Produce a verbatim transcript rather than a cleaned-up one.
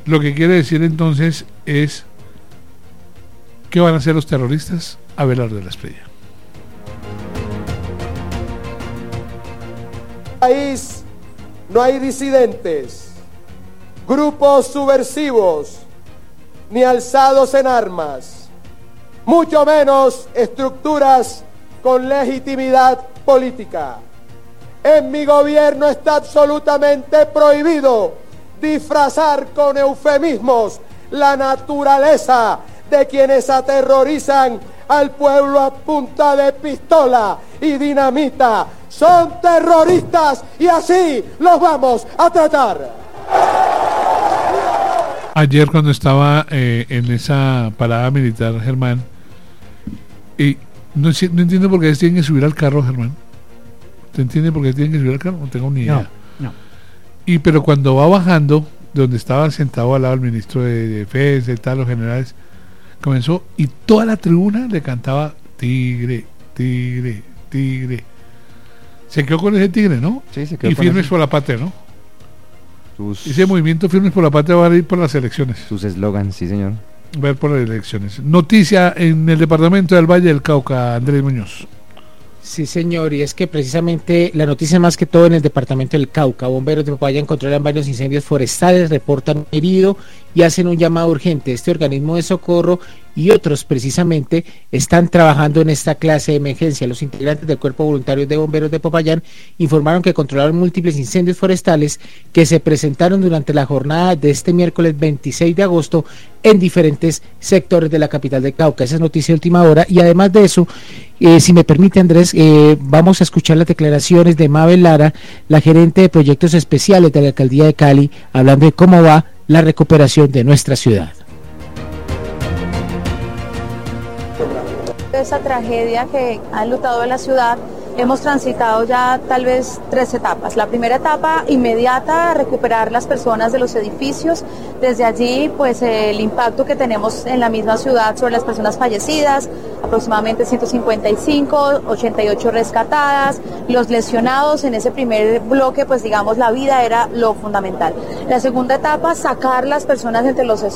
Lo que quiere decir entonces es, ¿qué van a hacer los terroristas? Abelardo de la Espriella. País no hay disidentes, grupos subversivos, ni alzados en armas, mucho menos estructuras con legitimidad política. En mi gobierno está absolutamente prohibido disfrazar con eufemismos la naturaleza de quienes aterrorizan al pueblo a punta de pistola y dinamita. Son terroristas y así los vamos a tratar. Ayer cuando estaba eh, en esa parada militar, Germán, y no, no entiendo por qué tienen que subir al carro, Germán. ¿Te entiende por qué tienen que subir al carro? No tengo ni idea. No, no. Y pero cuando va bajando, de donde estaba sentado al lado el ministro de Defensa y tal, los generales, comenzó y toda la tribuna le cantaba tigre, tigre, tigre. Se quedó con ese tigre, ¿no? Sí, se quedó y con firmes ese. por la patria, ¿no? Sus, Ese movimiento Firmes por la Patria va a ir por las elecciones. sus eslogans, sí, señor. Va a ir por las elecciones. Noticia en el departamento del Valle del Cauca, Andrés Muñoz. Sí, señor, y es que precisamente la noticia más que todo en el departamento del Cauca. Bomberos de Popayán controlan varios incendios forestales, reportan herido y hacen un llamado urgente. Este organismo de socorro y otros precisamente están trabajando en esta clase de emergencia. Los integrantes del Cuerpo Voluntario de Bomberos de Popayán informaron que controlaron múltiples incendios forestales que se presentaron durante la jornada de este miércoles veintiséis de agosto en diferentes sectores de la capital de Cauca. Esa es noticia de última hora y además de eso, eh, si me permite Andrés, eh, vamos a escuchar las declaraciones de Mabel Lara, la gerente de proyectos especiales de la Alcaldía de Cali, hablando de cómo va la recuperación de nuestra ciudad. Esta tragedia que ha enlutado a la ciudad, hemos transitado ya tal vez tres etapas. La primera etapa inmediata, recuperar las personas de los edificios. Desde allí, pues el impacto que tenemos en la misma ciudad sobre las personas fallecidas, aproximadamente ciento cincuenta y cinco, ochenta y ocho rescatadas, los lesionados. En ese primer bloque, pues digamos, la vida era lo fundamental. La segunda etapa, sacar las personas entre los